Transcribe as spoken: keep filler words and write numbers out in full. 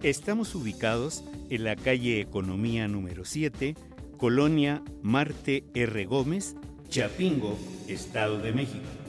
Estamos ubicados en la calle Economía número siete, Colonia Marte R. Gómez, Chapingo, Estado de México.